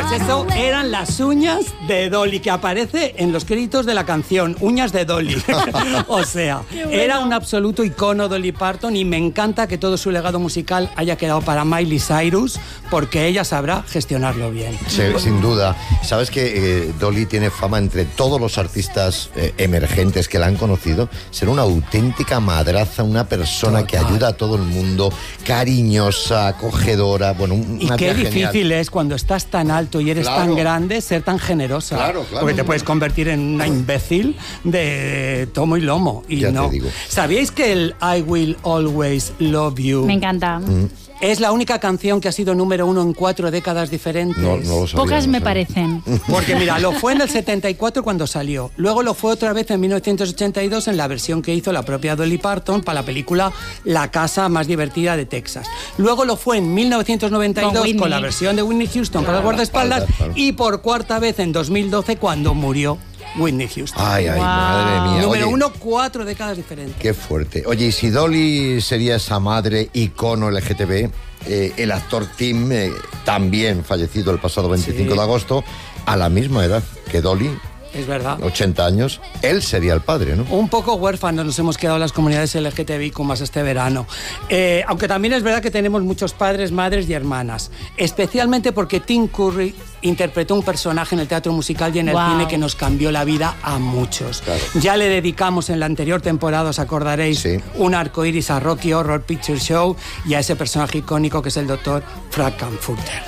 Pues eso eran las uñas de Dolly, que aparece en los créditos de la canción, uñas de Dolly. O sea, era un absoluto icono Dolly Parton y me encanta que todo su legado musical haya quedado para Miley Cyrus, porque ella sabrá gestionarlo bien. Sí, sin duda. Sabes que Dolly tiene fama entre todos los artistas emergentes que la han conocido, ser una auténtica madraza, una persona que ayuda a todo el mundo, cariñosa, acogedora, bueno, una y qué tía difícil genial. Es cuando estás tan alto y eres tan grande ser tan generosa. Claro. Porque te puedes convertir en una imbécil de tomo y lomo. Y ya no. te digo. ¿Sabíais que el I Will Always Love You Me encanta. es la única canción que ha sido número 1 en 4 décadas diferentes? No lo sabía, Pocas no me sabía. parecen. Porque mira, lo fue en el 74 cuando salió. Luego lo fue otra vez en 1982 en la versión que hizo la propia Dolly Parton para la película La casa más divertida de Texas. Luego lo fue en 1992 con la versión de Whitney Houston para el guardaespaldas y por cuarta vez en 2012 cuando murió Whitney Houston. Ay, Wow. madre mía. Número Oye, 1, 4 décadas diferentes. qué fuerte. Oye, y si Dolly sería esa madre icono LGTB, el actor Tim, también fallecido el pasado 25 de agosto, a la misma edad que Dolly, Es verdad. 80 años, él sería el padre, ¿no? Un poco huérfanos nos hemos quedado las comunidades LGTBIQ más este verano. Aunque también es verdad que tenemos muchos padres, madres y hermanas. Especialmente porque Tim Curry interpretó un personaje en el teatro musical y en el cine que nos cambió la vida a muchos. Claro. Ya le dedicamos en la anterior temporada, os acordaréis, un arcoíris a Rocky Horror Picture Show y a ese personaje icónico que es el Dr. Frankenfurter.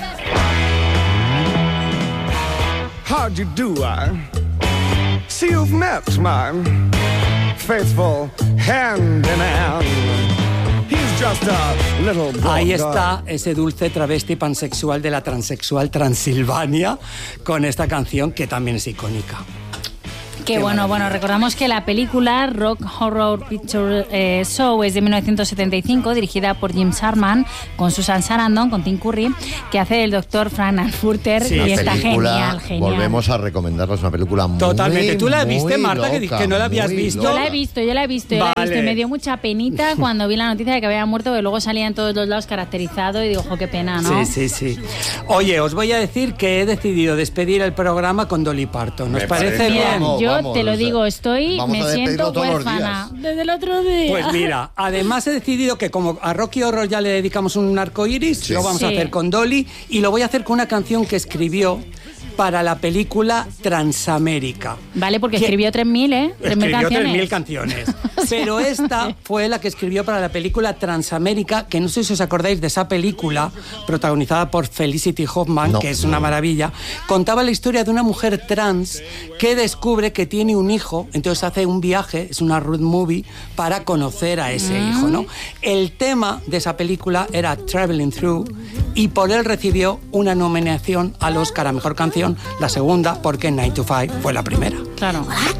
How'd you do, See, you've met my faithful hand in hand. He's just a little boy. Ahí está ese dulce travesti pansexual de la transexual Transilvania con esta canción que también es icónica. Qué bueno, recordamos que la película Rock Horror Picture Show es de 1975, dirigida por Jim Sharman, con Susan Sarandon, con Tim Curry, que hace el Dr. Frankfurter, y está genial. Volvemos a recomendarles una película muy Totalmente. ¿Tú la viste, Marta? loca, Que no la habías visto. Yo la he visto. Y me dio mucha penita cuando vi la noticia de que había muerto, que luego salía en todos los lados caracterizado y digo, ojo, qué pena, ¿no? Sí. Oye, os voy a decir que he decidido despedir el programa con Dolly Parton. ¿Nos parece Mira, bien? yo te lo digo, me siento huérfana desde el otro día. Pues mira, además he decidido que como a Rocky Horror ya le dedicamos un arcoíris, lo vamos a hacer con Dolly y lo voy a hacer con una canción que escribió para la película Transamérica. Vale, porque escribió 3.000, ¿eh? 3.000 canciones. Pero esta fue la que escribió para la película Transamérica, que no sé si os acordáis de esa película, protagonizada por Felicity Huffman, que es una maravilla. Contaba la historia de una mujer trans que descubre que tiene un hijo, entonces hace un viaje, es una road movie, para conocer a ese hijo, ¿no? El tema de esa película era Traveling Through y por él recibió una nominación al Oscar a Mejor Canción, la segunda, porque 9 to 5 fue la primera. Claro.